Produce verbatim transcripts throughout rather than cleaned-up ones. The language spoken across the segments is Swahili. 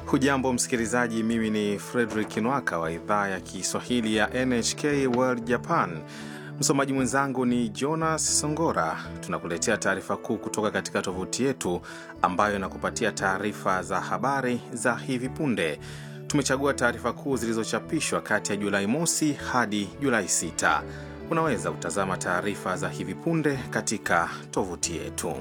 Hujambo msikilizaji, mimi ni Frederick Nwaka wa idhaa ya Kiswahili ya N H K World Japan. Msomaji mwenzangu ni Jonas Songora. Tunakuletea taarifa kuu kutoka katika tovuti yetu ambayo inakupatia taarifa za habari za hivi punde. Tumechagua taarifa kuu zilizochapishwa kati ya Julai mosi hadi Julai sita. Unaweza kutazama taarifa za hivi punde katika tovuti yetu.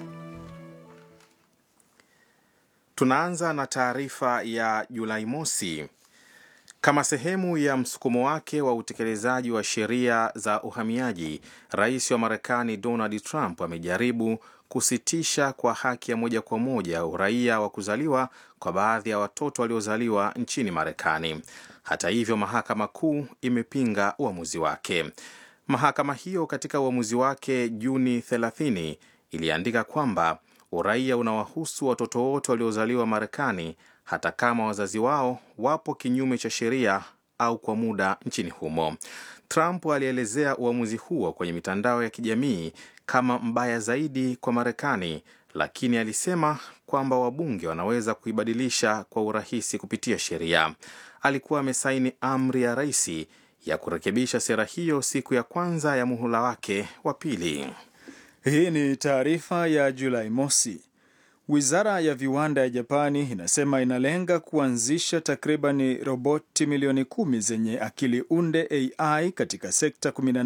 Tunaanza na taarifa ya Julai mosi. Kama sehemu ya msukumo wake wa utekelezaji wa sheria za uhamiaji, Rais wa Marekani Donald Trump amejaribu kusitisha kwa haki ya moja kwa moja uraia wa kuzaliwa kwa baadhi ya watoto waliozaliwa nchini Marekani. Hata hivyo, Mahakama Kuu imepinga uamuzi wake. Mahakama hiyo katika uamuzi wake Juni thelathini iliandika kwamba uraia unawahusu watoto wote waliozaliwa Marekani hata kama wazazi wao wapo kinyume cha sheria au kwa muda nchini humo. Trump alielezea uamuzi huo kwenye mitandao ya kijamii kama mbaya zaidi kwa Marekani, lakini alisema kwamba wabunge wanaweza kuibadilisha kwa urahisi kupitia sheria. Alikuwa amesaini amri ya rais ya kurekebisha sera hiyo siku ya kwanza ya muhula wake wa pili. Hii ni taarifa ya Julai mosi. Wizara ya viwanda ya Japani inasema inalenga kuanzisha takribani roboti milioni kumi zenye akili unde A I katika sekta kumi na nane